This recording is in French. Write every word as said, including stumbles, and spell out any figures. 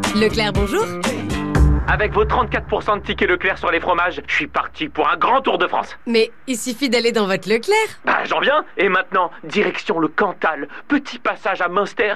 Leclerc, bonjour. Avec vos trente-quatre pour cent de tickets Leclerc sur les fromages, je suis parti pour un grand tour de France. Mais il suffit d'aller dans votre Leclerc. Bah j'en viens. Et maintenant, direction le Cantal. Petit passage à Münster,